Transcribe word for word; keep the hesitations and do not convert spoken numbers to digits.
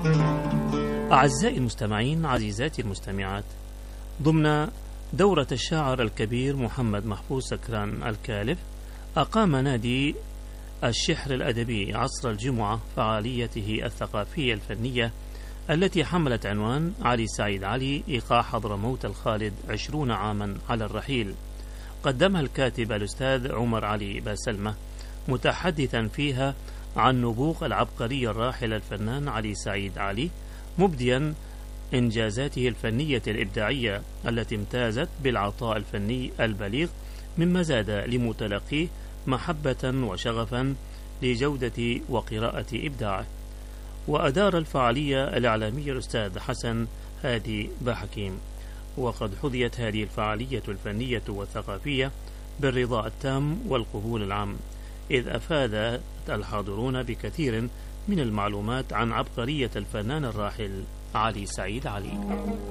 أعزائي المستمعين، عزيزاتي المستمعات، ضمن دورة الشاعر الكبير محمد محفوظ سكران الكالف، أقام نادي الشحر الأدبي عصر الجمعة فعاليته الثقافية الفنية التي حملت عنوان علي سعيد علي إيقاع حضرموت الخالد عشرون عاما على الرحيل. قدمها الكاتب الأستاذ عمر علي باسلمة متحدثا فيها عن نبوغ العبقري الراحل الفنان علي سعيد علي، مبديا إنجازاته الفنية الإبداعية التي امتازت بالعطاء الفني البليغ، مما زاد لمتلقيه محبة وشغفا لجودة وقراءة إبداعه. وأدار الفعالية الإعلامي الأستاذ حسن هادي بحكيم. وقد حظيت هذه الفعالية الفنية والثقافية بالرضا التام والقبول العام، إذ أفاد الحاضرون بكثير من المعلومات عن عبقرية الفنان الراحل علي سعيد علي.